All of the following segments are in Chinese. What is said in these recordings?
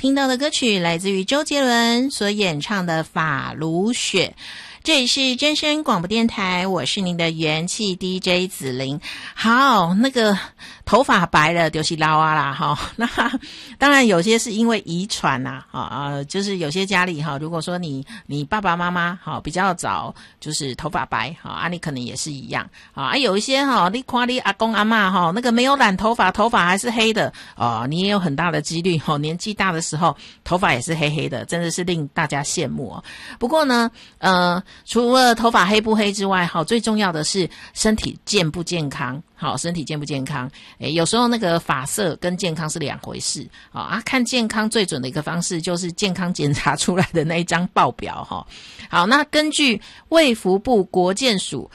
听到的歌曲来自于周杰伦所演唱的《法如雪》。这里是真声广播电台，我是您的元气 DJ 子琳。好，那个头发白了就是老啊啦哈。那当然有些是因为遗传呐，就是有些家里哈，如果说你爸爸妈妈哈比较早就是头发白哈你可能也是一样有一些哈，你看你阿公阿嬷哈那个没有染头发还是黑的你也有很大的几率年纪大的时候头发也是黑黑的，真的是令大家羡慕不过呢除了头发黑不黑之外最重要的是身体健不健康。身体健不健康有时候那个发色跟健康是两回事看健康最准的一个方式就是健康检查出来的那一张报表好，那根据卫福部国健署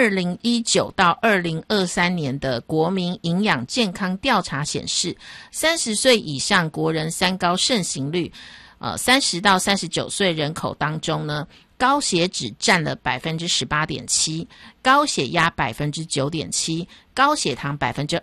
2019到2023年的国民营养健康调查显示，30岁以上国人三高盛行率30到39岁人口当中呢，高血脂占了 18.7%， 高血压 9.7%， 高血糖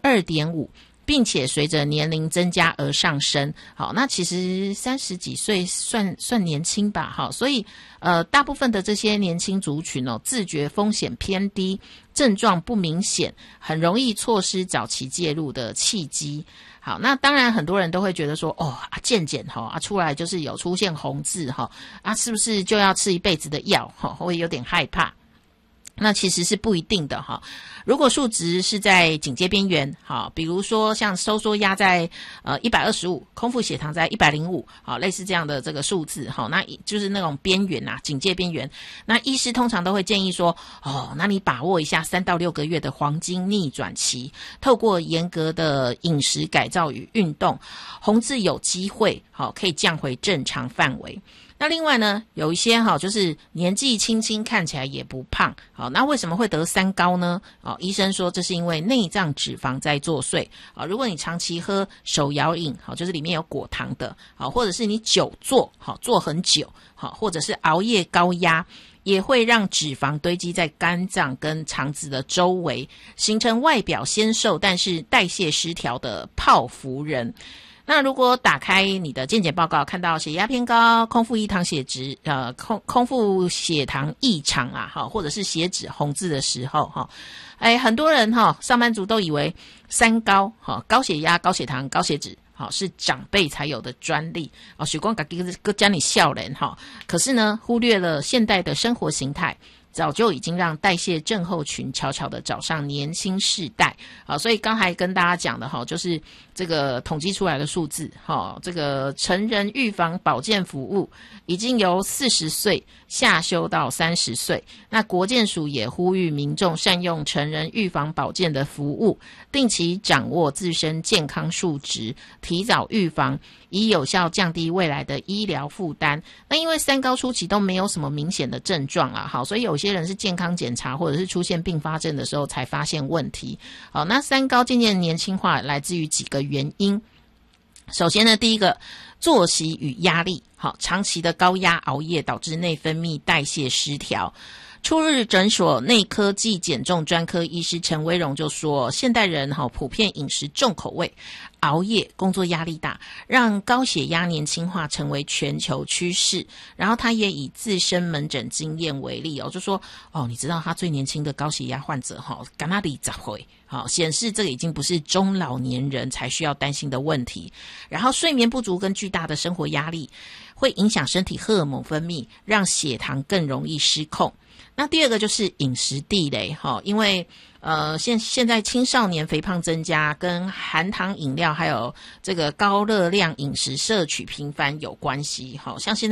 2.5%， 并且随着年龄增加而上升。好，那其实30几岁算年轻吧。好，所以大部分的这些年轻族群自觉风险偏低，症状不明显，很容易错失早期介入的契机。好，那当然很多人都会觉得说健检出来就是有出现红字是不是就要吃一辈子的药会有点害怕。那其实是不一定的如果数值是在警戒边缘比如说像收缩压在125，空腹血糖在105类似这样的这个数字那就是那种边缘警戒边缘。那医师通常都会建议说那你把握一下3到6个月的黄金逆转期，透过严格的饮食改造与运动，红字有机会可以降回正常范围。那另外呢，有一些就是年纪轻轻看起来也不胖那为什么会得三高呢医生说这是因为内脏脂肪在作祟如果你长期喝手摇饮就是里面有果糖的或者是你久坐坐很久或者是熬夜高压，也会让脂肪堆积在肝脏跟肠子的周围，形成外表纤瘦但是代谢失调的泡芙人。那如果打开你的健检报告，看到血压偏高、空腹糖血脂空腹血糖异常或者是血脂红字的时候很多人上班族都以为三高高血压、高血糖、高血脂是长辈才有的专利许光讲你笑人可是呢忽略了现代的生活形态早就已经让代谢症候群悄悄的找上年轻世代所以刚才跟大家讲的就是这个统计出来的数字这个成人预防保健服务已经由40岁下修到30岁。那国健署也呼吁民众善用成人预防保健的服务，定期掌握自身健康数值，提早预防，以有效降低未来的医疗负担。那因为三高初期都没有什么明显的症状所以有些人是健康检查或者是出现并发症的时候才发现问题那三高渐渐年轻化来自于几个原因。首先呢，第一个，作息与压力长期的高压熬夜导致内分泌代谢失调。初日诊所内科暨减重专科医师陈威荣就说，现代人普遍饮食重口味，熬夜，工作压力大，让高血压年轻化成为全球趋势。然后他也以自身门诊经验为例就说你知道他最年轻的高血压患者敢那里咋会显示这个已经不是中老年人才需要担心的问题。然后睡眠不足跟巨大的生活压力会影响身体荷尔蒙分泌，让血糖更容易失控。那第二个就是饮食地雷因为现在青少年肥胖增加跟含糖饮料还有这个高热量饮食摄取频繁有关系像现在